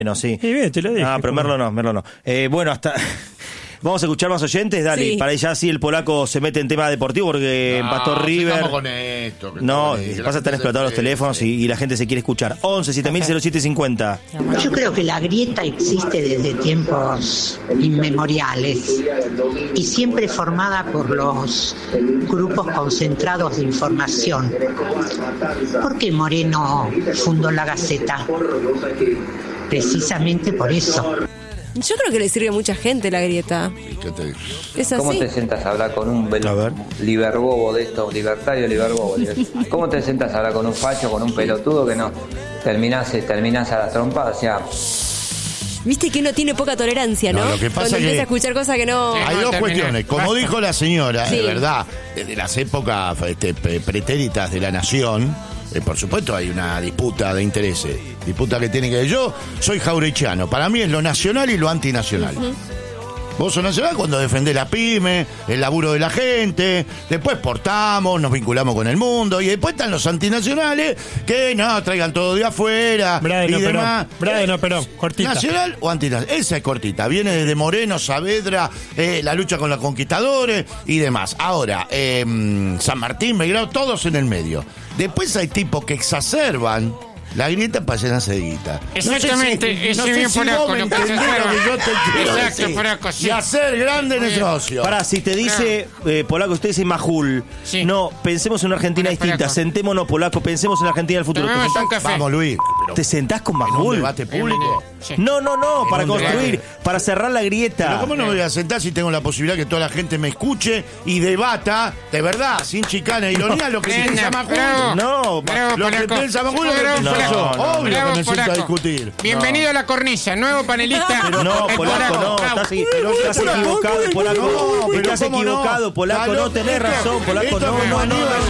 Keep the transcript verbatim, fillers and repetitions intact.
No, sí. Sí, bien, te lo dije. Ah, pero Merlo no, Merlo no. Eh, bueno, hasta... Vamos a escuchar más oyentes, dale, Sí. para allá sí el polaco se mete en tema deportivo porque No, empató River. sigamos con esto, que No, está- que pasa la que están gente explotados los se- teléfonos sí. y, y la gente se quiere escuchar. once siete mil siete cincuenta. Yo creo que la grieta existe desde tiempos inmemoriales y siempre formada por los grupos concentrados de información. ¿Por qué Moreno fundó la Gaceta? Precisamente por eso. Yo creo que le sirve a mucha gente la grieta. ¿Qué te digo? Es ¿Cómo así. te sientas a hablar con un bel- A ver. liberbobo de esto, libertario liberbobo? ¿Cómo te sientas a hablar con un facho, con un pelotudo que no terminás, terminás a la trompa? O sea, Viste que uno tiene poca tolerancia, ¿no? No, lo que pasa Cuando es que- empieza a escuchar cosas que no... Hay dos cuestiones. Como dijo la señora, Sí. de verdad, desde las épocas este, pe- pretéritas de la nación, eh, por supuesto hay una disputa de intereses. Disputa que tiene que ver. Yo soy jaurechiano. Para mí es lo nacional y lo antinacional. Vos sos nacional cuando defendés la pyme, el laburo de la gente, después portamos, nos vinculamos con el mundo, y después están los antinacionales que no, traigan todo de afuera Brade, y no, pero, demás. Brade, no, pero, cortita. ¿Nacional o antinacional? Esa es cortita. Viene desde Moreno, Saavedra, eh, la lucha con los conquistadores y demás. Ahora, eh, San Martín, Belgrano, todos en el medio. Después hay tipos que exacerban la grieta para llenarse de guita. Exactamente, no sé si, ese no sé bien si polaco, vos me lo que entendés lo exacerba. que yo te quiero Exacto, decir. polaco, sí. Y hacer grande negocio. Pará, si te dice, eh, polaco, usted dice Majul. Sí. No, pensemos en una Argentina Pará, distinta. polaco. Sentémonos, polaco, pensemos en la Argentina del futuro. ¿Te Tomemos un sentás, café. Vamos, Luis. pero te sentás con ¿en un Majul? debate público? Bienvenido. Sí. No, no, no, para un construir, debate. para cerrar la grieta. Pero ¿cómo no me voy a sentar si tengo la posibilidad que toda la gente me escuche y debata, de verdad, sin chicana e ironía, lo que Venga, piensa Majul? bravo. No, Bravo, Lo que polaco. piensa Majul es lo que Bravo, pienso polaco. yo. no, no. Obvio que Bravo, me siento a polaco. discutir. Bienvenido a la cornisa, nuevo panelista. No, el polaco, no, estás, Pero estás polaco, equivocado, polaco. No, pero estás ¿cómo no? equivocado, polaco, Claro, no tenés esto- razón, polaco, esto no, me no, no, maniobra no.